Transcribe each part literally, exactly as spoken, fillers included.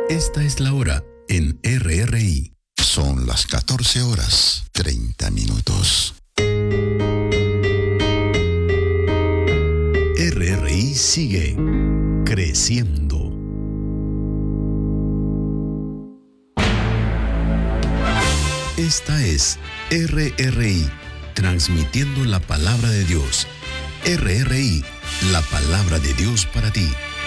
Esta es la hora en R R I. Son las catorce horas, treinta minutos. R R I sigue creciendo. Esta es R R I, transmitiendo la palabra de Dios. R R I, la palabra de Dios para ti.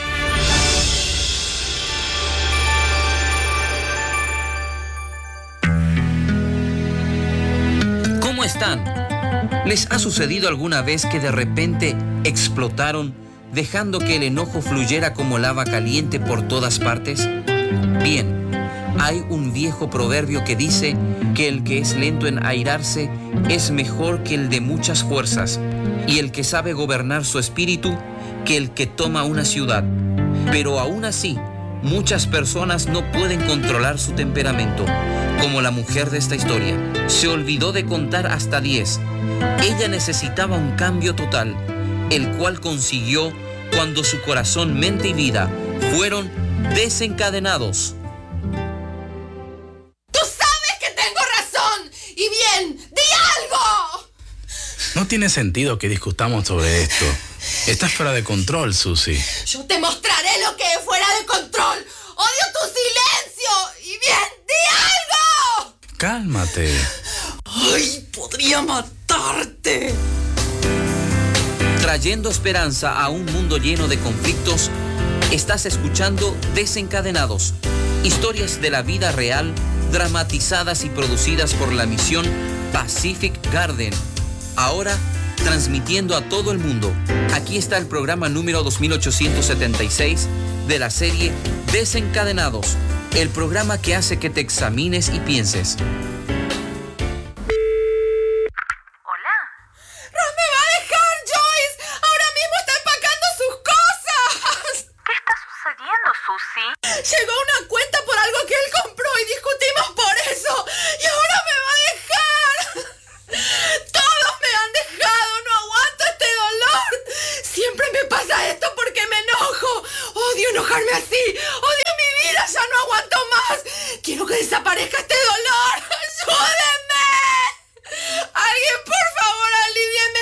¿Cómo están? ¿Les ha sucedido alguna vez que de repente explotaron, dejando que el enojo fluyera como lava caliente por todas partes? Bien, hay un viejo proverbio que dice que el que es lento en airarse es mejor que el de muchas fuerzas, y el que sabe gobernar su espíritu que el que toma una ciudad. Pero aún así, muchas personas no pueden controlar su temperamento, como la mujer de esta historia. Se olvidó de contar hasta diez. Ella necesitaba un cambio total, el cual consiguió cuando su corazón, mente y vida fueron desencadenados. ¡Tú sabes que tengo razón! ¡Y bien! ¡Di algo! No tiene sentido que discutamos sobre esto. Estás fuera de control, Susi. Yo te mostraré lo que es fuera de control. ¡Odio tu silencio! ¡Y bien! ¡Di algo! Cálmate. ¡Ay! ¡Podría matarte! Trayendo esperanza a un mundo lleno de conflictos, estás escuchando Desencadenados, historias de la vida real, dramatizadas y producidas por la misión Pacific Garden. Ahora, transmitiendo a todo el mundo, aquí está el programa número dos mil ochocientos setenta y seis de la serie Desencadenados, el programa que hace que te examines y pienses. Llegó una cuenta por algo que él compró y discutimos por eso. Y ahora me va a dejar. Todos me han dejado. No aguanto este dolor. Siempre me pasa esto porque me enojo. Odio enojarme así. Odio mi vida. Ya no aguanto más. Quiero que desaparezca este dolor. ¡Ayúdenme! Alguien, por favor, alivieme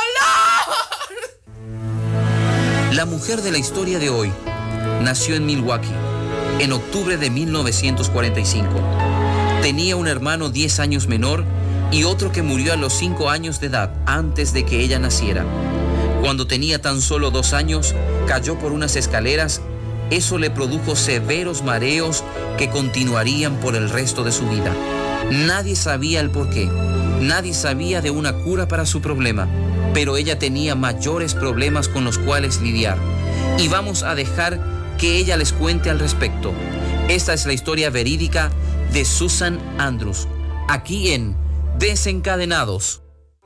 este dolor. La mujer de la historia de hoy nació en Milwaukee en octubre de mil novecientos cuarenta y cinco. Tenía un hermano diez años menor y otro que murió a los cinco años de edad antes de que ella naciera. Cuando tenía tan solo dos años, cayó por unas escaleras. Eso le produjo severos mareos que continuarían por el resto de su vida. Nadie sabía el porqué. Nadie sabía de una cura para su problema, pero ella tenía mayores problemas con los cuales lidiar. Y vamos a dejar que ella les cuente al respecto. Esta es la historia verídica de Susan Andrews, aquí en Desencadenados.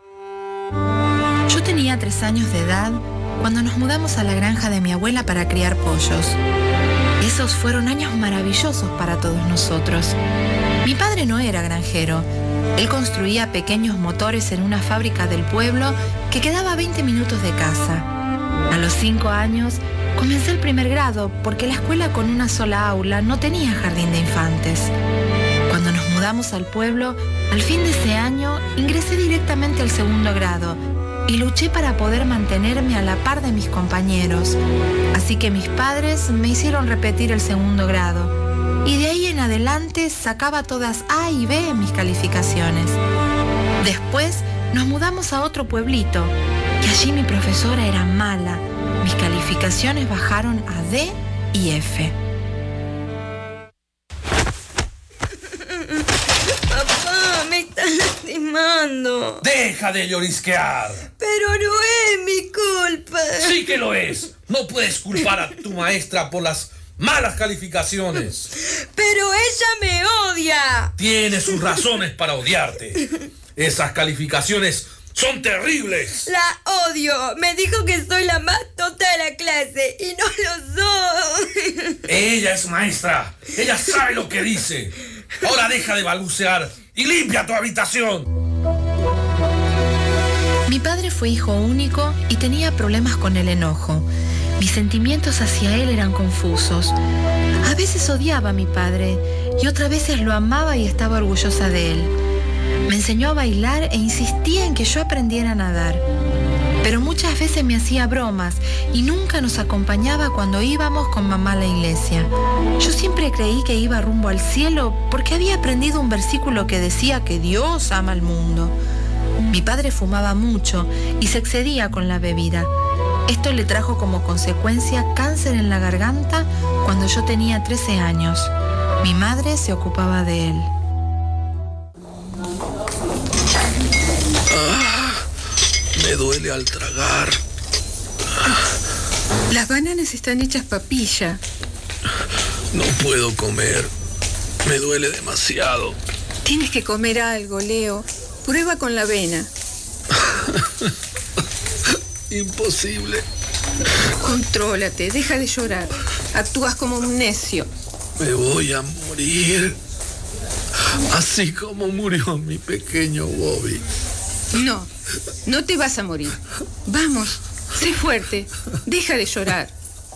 Yo tenía tres años de edad cuando nos mudamos a la granja de mi abuela para criar pollos. Esos fueron años maravillosos para todos nosotros. Mi padre no era granjero. Él construía pequeños motores en una fábrica del pueblo que quedaba a veinte minutos de casa. A los cinco años comencé el primer grado porque la escuela con una sola aula no tenía jardín de infantes. Cuando nos mudamos al pueblo, al fin de ese año ingresé directamente al segundo grado y luché para poder mantenerme a la par de mis compañeros. Así que mis padres me hicieron repetir el segundo grado y de ahí en adelante sacaba todas A y B en mis calificaciones. Después nos mudamos a otro pueblito y allí mi profesora era mala. Mis calificaciones bajaron a D y F. Papá, me estás lastimando. ¡Deja de llorisquear! Pero no es mi culpa. ¡Sí que lo es! No puedes culpar a tu maestra por las malas calificaciones. Pero ella me odia. Tiene sus razones para odiarte. Esas calificaciones son terribles. La odio. Me dijo que soy la más tonta de la clase y no lo soy. Ella es maestra. Ella sabe lo que dice. Ahora deja de balbucear y limpia tu habitación. Mi padre fue hijo único y tenía problemas con el enojo. Mis sentimientos hacia él eran confusos. A veces odiaba a mi padre y otras veces lo amaba y estaba orgullosa de él. Me enseñó a bailar e insistía en que yo aprendiera a nadar. Pero muchas veces me hacía bromas y nunca nos acompañaba cuando íbamos con mamá a la iglesia. Yo siempre creí que iba rumbo al cielo porque había aprendido un versículo que decía que Dios ama al mundo. Mi padre fumaba mucho y se excedía con la bebida. Esto le trajo como consecuencia cáncer en la garganta cuando yo tenía trece años. Mi madre se ocupaba de él. Ah, me duele al tragar. Las bananas están hechas papilla. No puedo comer. Me duele demasiado. Tienes que comer algo, Leo. Prueba con la avena. Imposible. Contrólate, deja de llorar. Actúas como un necio. Me voy a morir. Así como murió mi pequeño Bobby. No, no te vas a morir. Vamos, sé fuerte. Deja de llorar.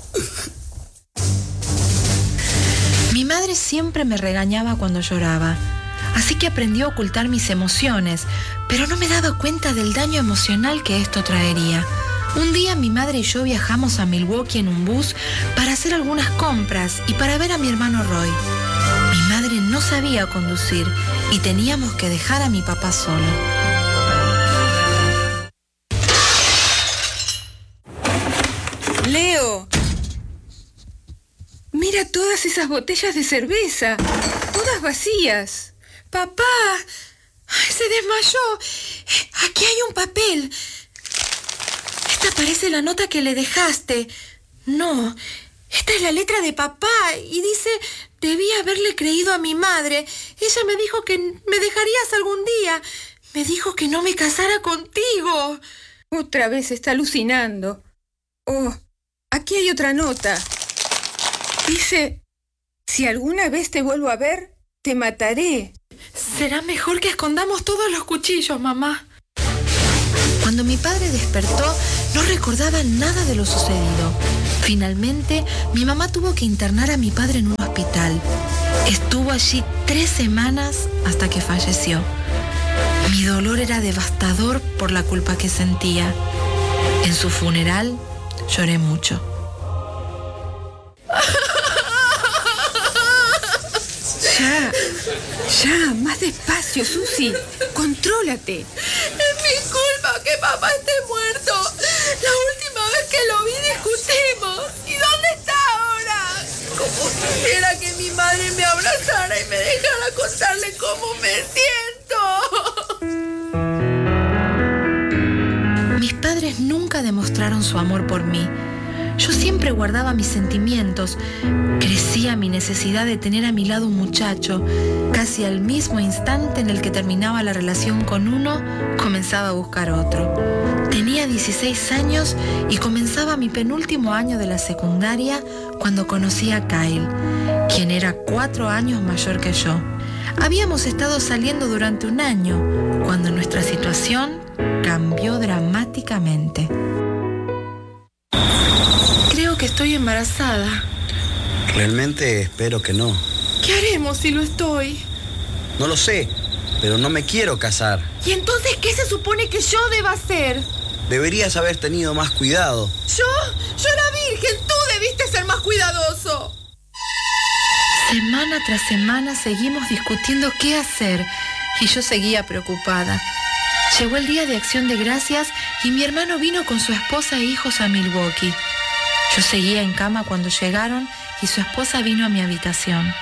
Mi madre siempre me regañaba cuando lloraba. Así que aprendí a ocultar mis emociones, pero no me daba cuenta del daño emocional que esto traería. Un día mi madre y yo viajamos a Milwaukee en un bus para hacer algunas compras y para ver a mi hermano Roy. Mi madre no sabía conducir y teníamos que dejar a mi papá solo. Leo, mira todas esas botellas de cerveza, todas vacías. Papá, se desmayó. Aquí hay un papel. Esta parece la nota que le dejaste. No, esta es la letra de papá y dice, debí haberle creído a mi madre. Ella me dijo que me dejarías algún día. Me dijo que no me casara contigo. Otra vez está alucinando. Oh, aquí hay otra nota. Dice, si alguna vez te vuelvo a ver, te mataré. Será mejor que escondamos todos los cuchillos, mamá. Cuando mi padre despertó, no recordaba nada de lo sucedido. Finalmente, mi mamá tuvo que internar a mi padre en un hospital. Estuvo allí tres semanas hasta que falleció. Mi dolor era devastador por la culpa que sentía. En su funeral, lloré mucho. Ya, ya, más despacio, Susi. Contrólate. Es mi culpa que papá esté muerto. La última vez que lo vi discutimos. ¿Y dónde está ahora? Como quisiera que mi madre me abrazara y me dejara contarle cómo me siento. Mis padres nunca demostraron su amor por mí. Yo siempre guardaba mis sentimientos. Crecía mi necesidad de tener a mi lado un muchacho. Casi al mismo instante en el que terminaba la relación con uno, comenzaba a buscar otro. Tenía dieciséis años y comenzaba mi penúltimo año de la secundaria cuando conocí a Kyle, quien era cuatro años mayor que yo. Habíamos estado saliendo durante un año cuando nuestra situación cambió dramáticamente. Creo que estoy embarazada. Realmente espero que no. ¿Qué haremos si lo estoy? No lo sé, pero no me quiero casar. ¿Y entonces qué se supone que yo deba hacer? Deberías haber tenido más cuidado. ¿Yo? Yo era virgen, tú debiste ser más cuidadoso. Semana tras semana seguimos discutiendo qué hacer y yo seguía preocupada. Llegó el día de Acción de Gracias y mi hermano vino con su esposa e hijos a Milwaukee. Yo seguía en cama cuando llegaron y su esposa vino a mi habitación.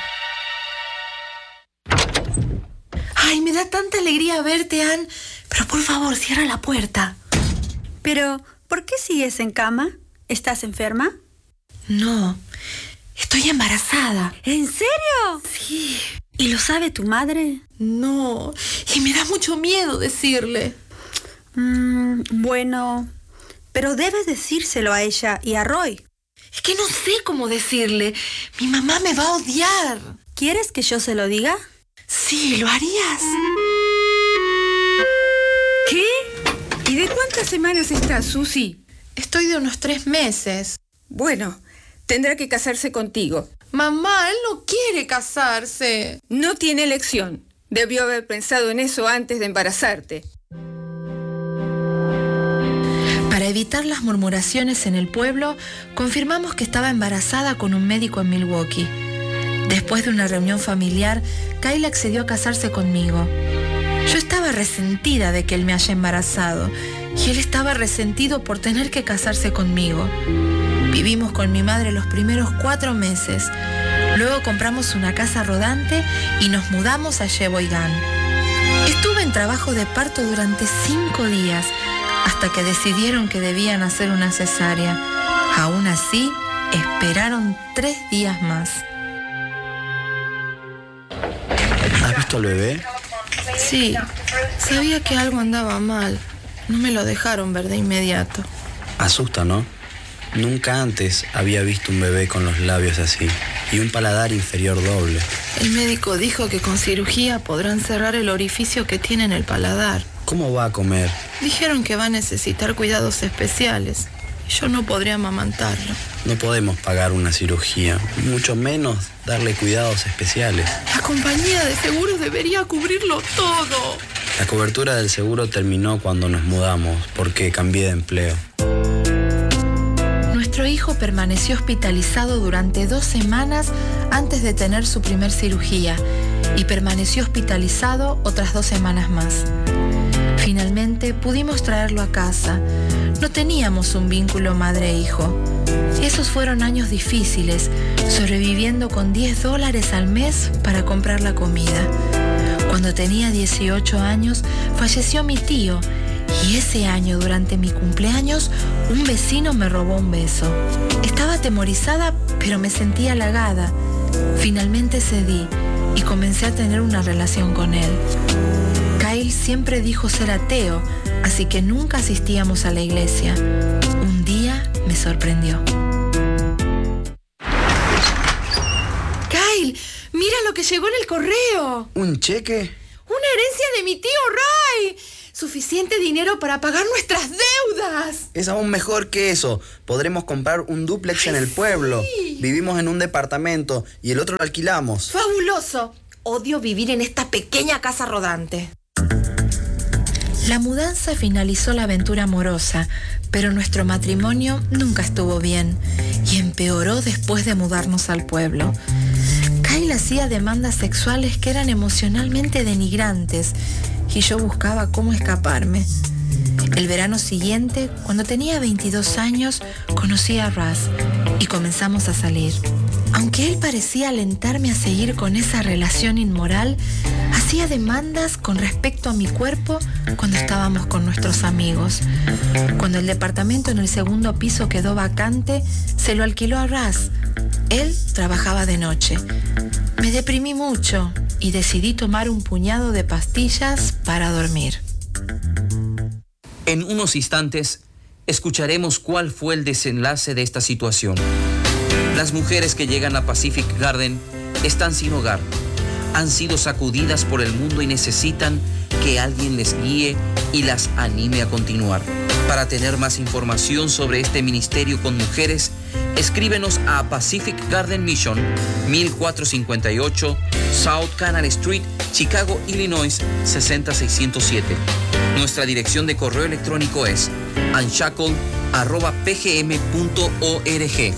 Ay, me da tanta alegría verte, Ann. Pero por favor, cierra la puerta. Pero, ¿por qué sigues en cama? ¿Estás enferma? No, estoy embarazada. ¿En serio? Sí. ¿Y lo sabe tu madre? No, y me da mucho miedo decirle. Mm, bueno, pero debes decírselo a ella y a Roy. Es que no sé cómo decirle. Mi mamá me va a odiar. ¿Quieres que yo se lo diga? Sí, ¿lo harías? ¿Qué? ¿Y de cuántas semanas está Susi? Estoy de unos tres meses. Bueno, tendrá que casarse contigo. Mamá, él no quiere casarse. No tiene elección. Debió haber pensado en eso antes de embarazarte. Para evitar las murmuraciones en el pueblo, confirmamos que estaba embarazada con un médico en Milwaukee. Después de una reunión familiar, Kyle accedió a casarse conmigo. Yo estaba resentida de que él me haya embarazado y él estaba resentido por tener que casarse conmigo. Vivimos con mi madre los primeros cuatro meses. Luego compramos una casa rodante y nos mudamos a Sheboygan. Estuve en trabajo de parto durante cinco días hasta que decidieron que debían hacer una cesárea. Aún así, esperaron tres días más. ¿Has visto al bebé? Sí, sabía que algo andaba mal. No me lo dejaron ver de inmediato. Asusta, ¿no? Nunca antes había visto un bebé con los labios así y un paladar inferior doble. El médico dijo que con cirugía podrán cerrar el orificio que tiene en el paladar. ¿Cómo va a comer? Dijeron que va a necesitar cuidados especiales. Yo no podría amamantarlo. No podemos pagar una cirugía, mucho menos darle cuidados especiales. La compañía de seguros debería cubrirlo todo. La cobertura del seguro terminó cuando nos mudamos porque cambié de empleo. Nuestro hijo permaneció hospitalizado durante dos semanas antes de tener su primer cirugía y permaneció hospitalizado otras dos semanas más. Finalmente pudimos traerlo a casa. No teníamos un vínculo madre-hijo. Esos fueron años difíciles, sobreviviendo con diez dólares al mes para comprar la comida. Cuando tenía dieciocho años, falleció mi tío. Y ese año, durante mi cumpleaños, un vecino me robó un beso. Estaba atemorizada, pero me sentía halagada. Finalmente cedí y comencé a tener una relación con él. Kyle siempre dijo ser ateo, así que nunca asistíamos a la iglesia. Un día me sorprendió. Kyle, mira lo que llegó en el correo. ¿Un cheque? Una herencia de mi tío Ray. Suficiente dinero para pagar nuestras deudas. Es aún mejor que eso. Podremos comprar un dúplex Ay, en el pueblo. Sí. Vivimos en un departamento y el otro lo alquilamos. Fabuloso. Odio vivir en esta pequeña casa rodante. La mudanza finalizó la aventura amorosa, pero nuestro matrimonio nunca estuvo bien y empeoró después de mudarnos al pueblo. Kyle hacía demandas sexuales que eran emocionalmente denigrantes y yo buscaba cómo escaparme. El verano siguiente, cuando tenía veintidós años, conocí a Russ y comenzamos a salir. Aunque él parecía alentarme a seguir con esa relación inmoral, hacía demandas con respecto a mi cuerpo cuando estábamos con nuestros amigos. Cuando el departamento en el segundo piso quedó vacante, se lo alquiló a Russ. Él trabajaba de noche. Me deprimí mucho y decidí tomar un puñado de pastillas para dormir. En unos instantes, escucharemos cuál fue el desenlace de esta situación. Las mujeres que llegan a Pacific Garden están sin hogar, han sido sacudidas por el mundo y necesitan que alguien les guíe y las anime a continuar. Para tener más información sobre este ministerio con mujeres, escríbenos a Pacific Garden Mission, mil cuatrocientos cincuenta y ocho South Canal Street, Chicago, Illinois, seis cero seiscientos siete. Nuestra dirección de correo electrónico es unshackled arroba p g m punto org.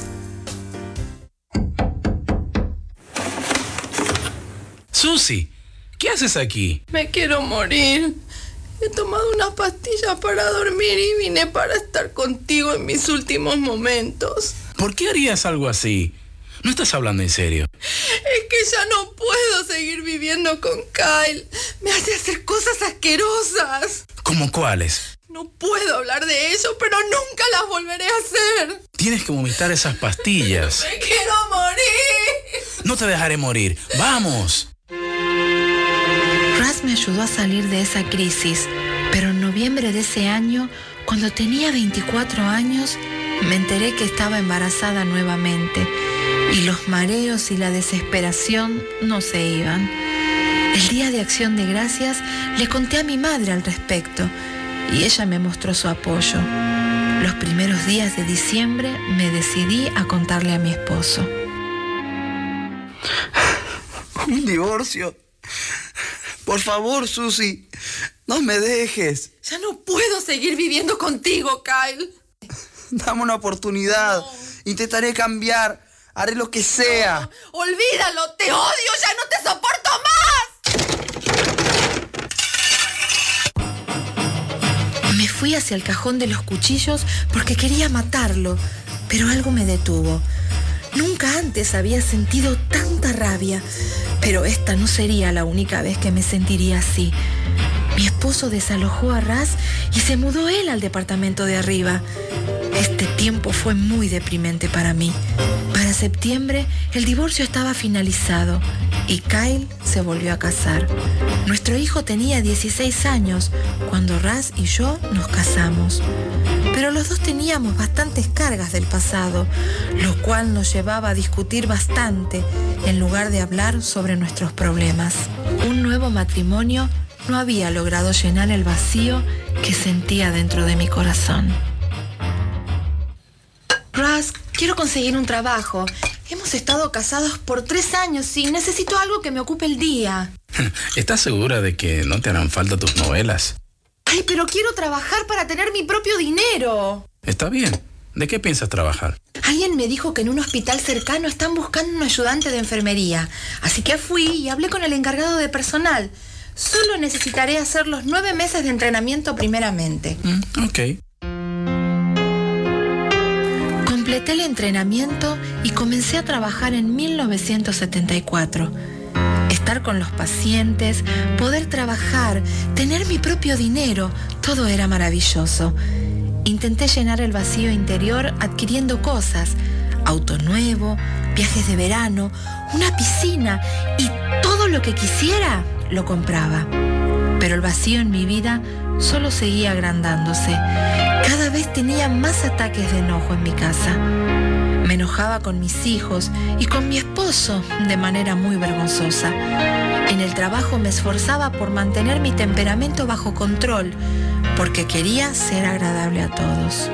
Susi, ¿qué haces aquí? Me quiero morir. He tomado unas pastillas para dormir y vine para estar contigo en mis últimos momentos. ¿Por qué harías algo así? No estás hablando en serio. Es que ya no puedo seguir viviendo con Kyle. Me hace hacer cosas asquerosas. ¿Cómo cuáles? No puedo hablar de eso, pero nunca las volveré a hacer. Tienes que vomitar esas pastillas. Me quiero morir. No te dejaré morir. ¡Vamos! Russ me ayudó a salir de esa crisis, pero en noviembre de ese año, cuando tenía veinticuatro años, me enteré que estaba embarazada nuevamente y los mareos y la desesperación no se iban. El día de Acción de Gracias le conté a mi madre al respecto y ella me mostró su apoyo. Los primeros días de diciembre me decidí a contarle a mi esposo. Un divorcio. Por favor, Susi, no me dejes. Ya no puedo seguir viviendo contigo, Kyle. Dame una oportunidad. No. Intentaré cambiar. Haré lo que sea. No, olvídalo, te odio, ya no te soporto más. Me fui hacia el cajón de los cuchillos porque quería matarlo, pero algo me detuvo. Nunca antes había sentido tanta rabia, pero esta no sería la única vez que me sentiría así. Mi esposo desalojó a Raz y se mudó él al departamento de arriba. Este tiempo fue muy deprimente para mí. Para septiembre, el divorcio estaba finalizado y Kyle se volvió a casar. Nuestro hijo tenía dieciséis años cuando Raz y yo nos casamos. Pero los dos teníamos bastantes cargas del pasado, lo cual nos llevaba a discutir bastante en lugar de hablar sobre nuestros problemas. Un nuevo matrimonio no había logrado llenar el vacío que sentía dentro de mi corazón. Raz, quiero conseguir un trabajo. Hemos estado casados por tres años y necesito algo que me ocupe el día. ¿Estás segura de que no te harán falta tus novelas? Ay, pero quiero trabajar para tener mi propio dinero. Está bien. ¿De qué piensas trabajar? Alguien me dijo que en un hospital cercano están buscando un ayudante de enfermería. Así que fui y hablé con el encargado de personal. Solo necesitaré hacer los nueve meses de entrenamiento primeramente. Mm, ok. Completé el entrenamiento y comencé a trabajar en mil novecientos setenta y cuatro. Estar con los pacientes, poder trabajar, tener mi propio dinero, todo era maravilloso. Intenté llenar el vacío interior adquiriendo cosas, auto nuevo, viajes de verano, una piscina y todo lo que quisiera lo compraba. Pero el vacío en mi vida solo seguía agrandándose. Cada vez tenía más ataques de enojo en mi casa. Me enojaba con mis hijos y con mi esposo de manera muy vergonzosa. En el trabajo me esforzaba por mantener mi temperamento bajo control, porque quería ser agradable a todos.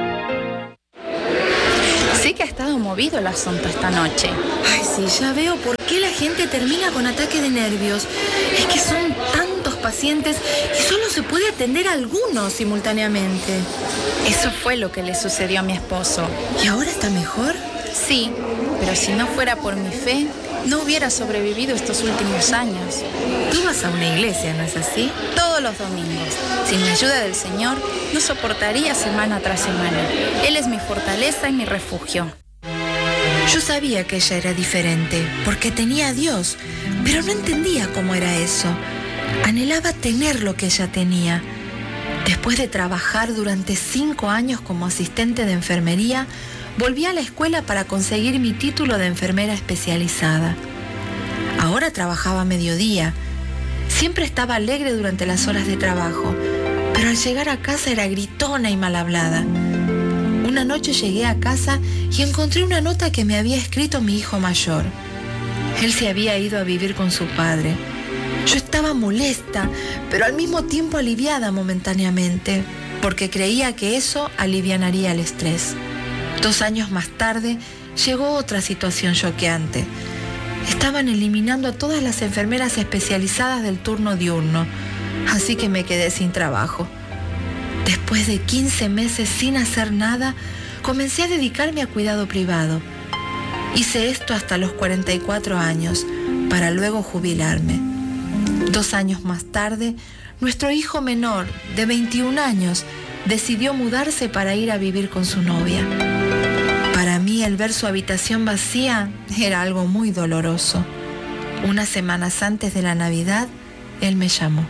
Sí que ha estado movido el asunto esta noche. Ay, sí, ya veo por qué la gente termina con ataque de nervios. Es que son tantos pacientes y solo se puede atender a algunos simultáneamente. Eso fue lo que le sucedió a mi esposo. ¿Y ahora está mejor? Sí, pero si no fuera por mi fe, no hubiera sobrevivido estos últimos años. Tú vas a una iglesia, ¿no es así? Todos los domingos. Sin la ayuda del Señor, no soportaría semana tras semana. Él es mi fortaleza y mi refugio. Yo sabía que ella era diferente, porque tenía a Dios, pero no entendía cómo era eso. Anhelaba tener lo que ella tenía. Después de trabajar durante cinco años como asistente de enfermería, volví a la escuela para conseguir mi título de enfermera especializada. Ahora trabajaba a mediodía. Siempre estaba alegre durante las horas de trabajo, pero al llegar a casa era gritona y mal hablada. Una noche llegué a casa y encontré una nota que me había escrito mi hijo mayor. Él se había ido a vivir con su padre. Yo estaba molesta, pero al mismo tiempo aliviada momentáneamente, porque creía que eso alivianaría el estrés. Dos años más tarde, llegó otra situación choqueante. Estaban eliminando a todas las enfermeras especializadas del turno diurno, así que me quedé sin trabajo. Después de quince meses sin hacer nada, comencé a dedicarme a cuidado privado. Hice esto hasta los cuarenta y cuatro años, para luego jubilarme. Dos años más tarde, nuestro hijo menor, de veintiún años, decidió mudarse para ir a vivir con su novia. Para mí, el ver su habitación vacía era algo muy doloroso. Unas semanas antes de la Navidad, él me llamó.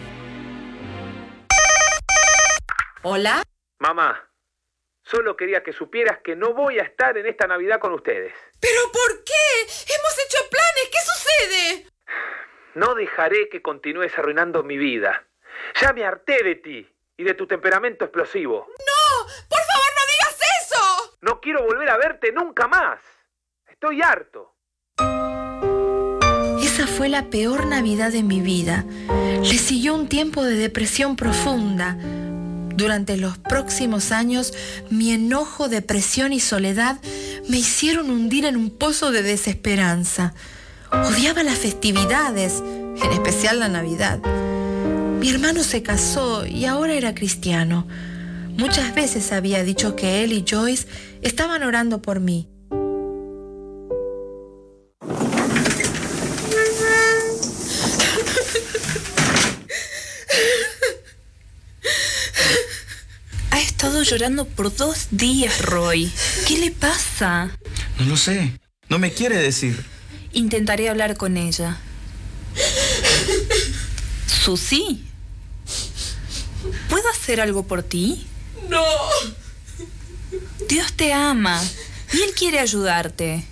¿Hola? Mamá, solo quería que supieras que no voy a estar en esta Navidad con ustedes. ¿Pero por qué? Hemos hecho planes, ¿qué sucede? No dejaré que continúes arruinando mi vida. Ya me harté de ti y de tu temperamento explosivo. ¡No! ¡Por favor, no digas eso! No quiero volver a verte nunca más. Estoy harto. Esa fue la peor Navidad de mi vida. Le siguió un tiempo de depresión profunda. Durante los próximos años, mi enojo, depresión y soledad me hicieron hundir en un pozo de desesperanza. Odiaba las festividades, en especial la Navidad. Mi hermano se casó y ahora era cristiano. Muchas veces había dicho que él y Joyce estaban orando por mí. Ha estado llorando por dos días, Roy. ¿Qué le pasa? No lo sé. No me quiere decir. Intentaré hablar con ella. Susie, ¿puedo hacer algo por ti? No. Dios te ama y Él quiere ayudarte.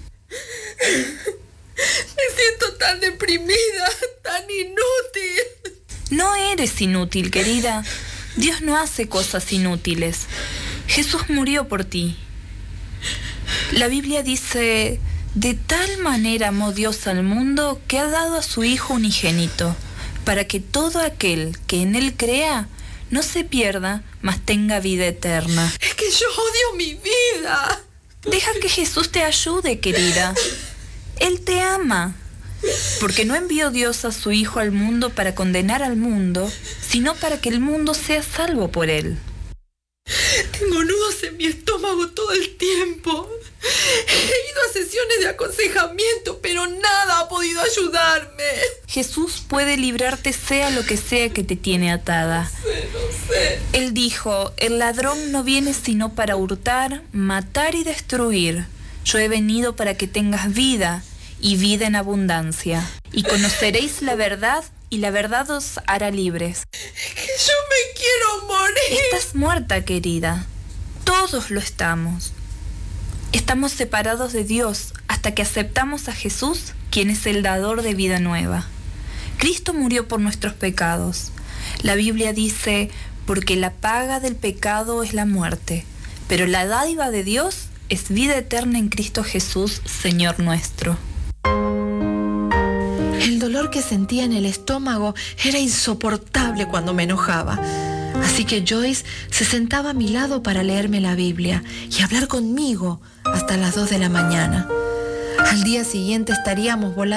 Me siento tan deprimida, tan inútil. No eres inútil, querida. Dios no hace cosas inútiles. Jesús murió por ti. La Biblia dice: de tal manera amó Dios al mundo que ha dado a su Hijo unigénito, para que todo aquel que en Él crea no se pierda, mas tenga vida eterna. Es que yo odio mi vida. Deja que Jesús te ayude, querida. Él te ama, porque no envió Dios a su Hijo al mundo para condenar al mundo, sino para que el mundo sea salvo por Él. Tengo nudos en mi estómago todo el tiempo. He ido a sesiones de aconsejamiento, pero nada ha podido ayudarme. Jesús puede librarte sea lo que sea que te tiene atada. No sé, no sé. Él dijo: el ladrón no viene sino para hurtar, matar y destruir. Yo he venido para que tengas vida, y vida en abundancia. Y conoceréis la verdad, y la verdad os hará libres. Es que yo me quiero morir. Estás muerta, querida. Todos lo estamos. Estamos separados de Dios hasta que aceptamos a Jesús, quien es el dador de vida nueva. Cristo murió por nuestros pecados. La Biblia dice: porque la paga del pecado es la muerte, pero la dádiva de Dios es vida eterna en Cristo Jesús, Señor nuestro. El dolor que sentía en el estómago era insoportable cuando me enojaba. Así que Joyce se sentaba a mi lado para leerme la Biblia y hablar conmigo hasta las dos de la mañana. Al día siguiente estaríamos volando